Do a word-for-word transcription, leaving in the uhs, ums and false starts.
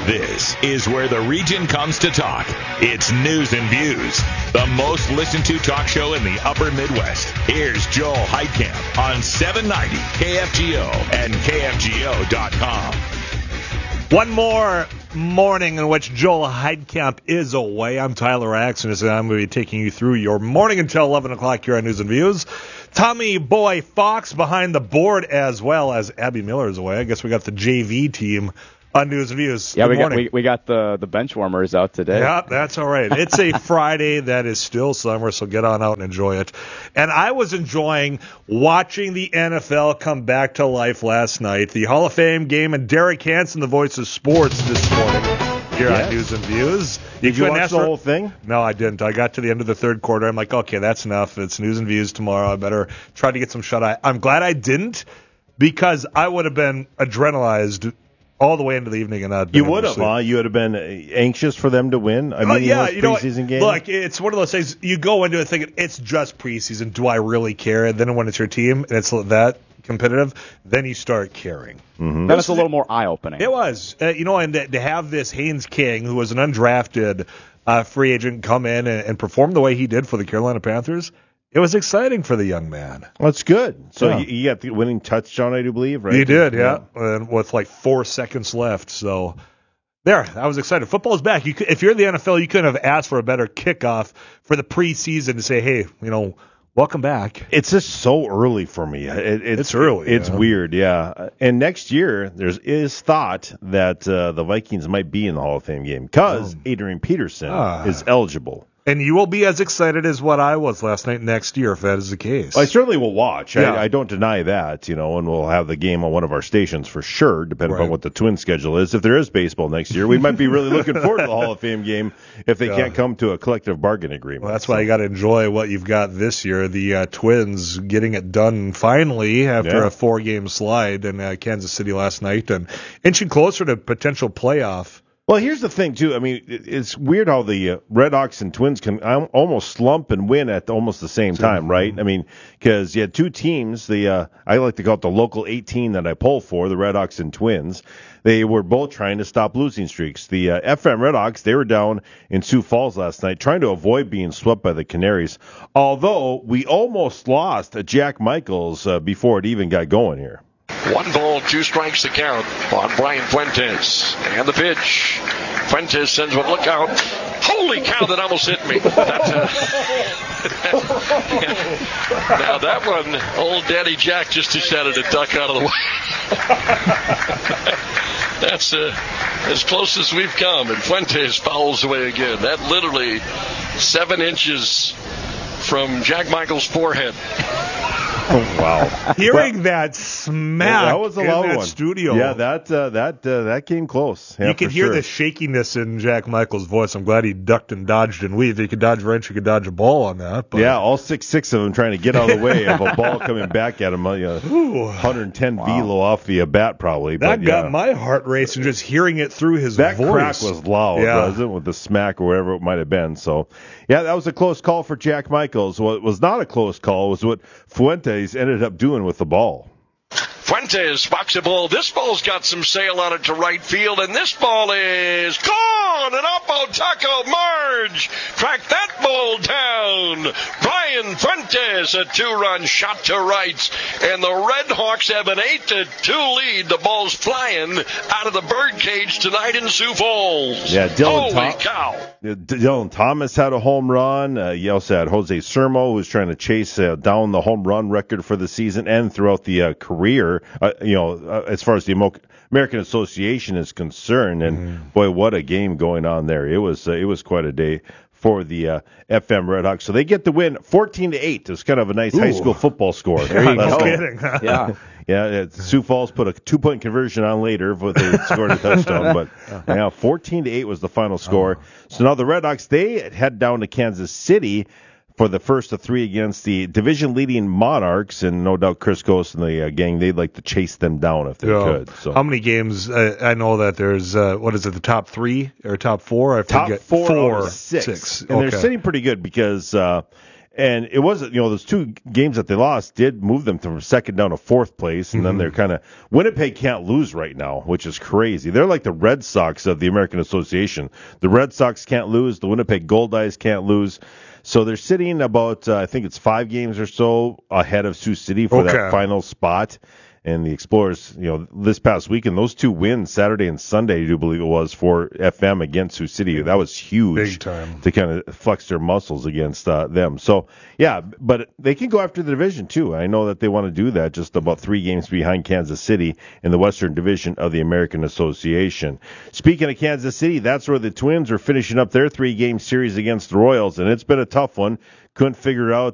This is where the region comes to talk. It's News and Views, the most listened to talk show in the upper Midwest. Here's Joel Heitkamp on seven ninety K F G O and K F G O dot com. One more morning in which Joel Heitkamp is away. I'm Tyler Axon, and I'm going to be taking you through your morning until eleven o'clock here on News and Views. Tommy Boy Fox behind the board, as well as Abby Miller is away. I guess we got the J V team on News and Views. Yeah, Good we got morning. we, we got the, the bench warmers out today. Yeah, that's all right. It's a Friday that is still summer, so get on out and enjoy it. And I was enjoying watching the N F L come back to life last night. The Hall of Fame game, and Derek Hansen, the voice of sports, this morning here yes. on News and Views. Did you watch the whole thing? No, I didn't. I got to the end of the third quarter. I'm like, okay, that's enough. It's News and Views tomorrow. I better try to get some shut-eye. I'm glad I didn't, because I would have been adrenalized all the way into the evening, and I'd you would have, huh? You would have been anxious for them to win. I mean, uh, yeah, you you know, preseason game. Look, it's one of those things. You go into it thinking it's just preseason. Do I really care? And then when it's your team and it's that competitive, then you start caring. Mm-hmm. Then it's a little more eye-opening. It was, uh, you know, and to have this Haynes King, who was an undrafted uh, free agent, come in and, and perform the way he did for the Carolina Panthers. It was exciting for the young man. That's good. So yeah. you, you got the winning touchdown, I do believe, right? You did, yeah. yeah. And with like four seconds left. So there, I was excited. Football's back. You could, if you're in the N F L, you couldn't have asked for a better kickoff for the preseason to say, hey, you know, welcome back. It's just so early for me. It, it's, it's early. It's yeah. weird, yeah. And next year, there is thought that uh, the Vikings might be in the Hall of Fame game because oh. Adrian Peterson ah. is eligible. And you will be as excited as what I was last night next year, if that is the case. I certainly will watch. Yeah. I, I don't deny that, you know, and we'll have the game on one of our stations for sure, depending right. on what the Twins schedule is. If there is baseball next year, we might be really looking forward to the Hall of Fame game if they yeah. can't come to a collective bargaining agreement. Well, that's so. why you got to enjoy what you've got this year. The uh, Twins getting it done finally after yeah. a four-game slide in uh, Kansas City last night and inching closer to potential playoff. Well, here's the thing, too. I mean, it's weird how the uh, Red Hawks and Twins can almost slump and win at almost the same time, right? I mean, because you had two teams, the uh, I like to call it the local eighteen that I pull for, the Red Hawks and Twins. They were both trying to stop losing streaks. The uh, F M Red Hawks, they were down in Sioux Falls last night, trying to avoid being swept by the Canaries, although we almost lost Jack Michaels uh, before it even got going here. One ball, two strikes to count on Brian Fuentes. And the pitch. Fuentes sends one, look out. Holy cow, that almost hit me. That, uh, now that one, old Daddy Jack just decided to duck out of the way. That's uh, as close as we've come. And Fuentes fouls away again. That literally seven inches from Jack Michael's forehead. Oh, wow. Hearing well, that smack that was a in loud that one. studio. Yeah, that uh, that uh, that came close. Yeah, you could hear sure. the shakiness in Jack Michael's voice. I'm glad he ducked and dodged and weaved. He could dodge a wrench, he could dodge a ball on that. But. Yeah, all six six of them trying to get out of the way of a ball coming back at him. You know, one hundred ten wow. velo off the bat probably. That but, got yeah. my heart racing just hearing it through his that voice. That crack was loud, yeah. wasn't it, with the smack or whatever it might have been. So, yeah, that was a close call for Jack Michaels. What was not a close call was what Fuentes ended up doing with the ball. Fuentes box a ball. This ball's got some sail on it to right field, and this ball is gone. And up Taco Marge tracked that ball down. Brian Fuentes, a two-run shot to right, and the Red Hawks have an eight to two lead. The ball's flying out of the birdcage tonight in Sioux Falls. Yeah, Dylan Holy Tom- cow. Dylan Thomas had a home run. Uh, you also had Jose Sermo, who was trying to chase uh, down the home run record for the season and throughout the uh, career. Uh, you know, uh, as far as the American Association is concerned, and mm. boy, what a game going on there! It was uh, it was quite a day for the uh, F M Red Hawks. So they get the win, fourteen to eight. It's kind of a nice Ooh. high school football score. There you no go. kidding. yeah. Yeah, Sioux Falls put a two-point conversion on later, but they scored a touchdown. But yeah, fourteen to eight was the final score. Oh. So now the Red Hawks, they head down to Kansas City for the first of three against the division-leading Monarchs, and no doubt Chris Ghost and the uh, gang, they'd like to chase them down if they yeah. could. So how many games? Uh, I know that there's uh, what is it, the top three or top four? I top forget. four, four out of six, six. and okay. they're sitting pretty good because. Uh, And it wasn't, you know, those two games that they lost did move them from second down to fourth place, and mm-hmm. then they're kind of Winnipeg can't lose right now, which is crazy. They're like the Red Sox of the American Association. The Red Sox can't lose. The Winnipeg Goldeyes can't lose. So they're sitting about, uh, I think it's five games or so ahead of Sioux City for okay. that final spot. And the Explorers, you know, this past weekend, those two wins, Saturday and Sunday, I do believe it was, for F M against Sioux City. That was huge. Big time. To kind of flex their muscles against uh, them. So, yeah, but they can go after the division, too. I know that they want to do that, just about three games behind Kansas City in the Western Division of the American Association. Speaking of Kansas City, that's where the Twins are finishing up their three-game series against the Royals, and it's been a tough one. Couldn't figure out